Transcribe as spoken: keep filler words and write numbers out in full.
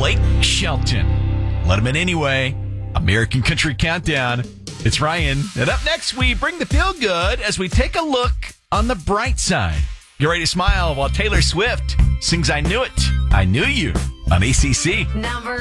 Blake Shelton. Let him in anyway. American Country Countdown. It's Ryan. And up next, we bring the feel good as we take a look on the bright side. Get ready to smile while Taylor Swift sings I Knew It, I Knew You on A C C. Number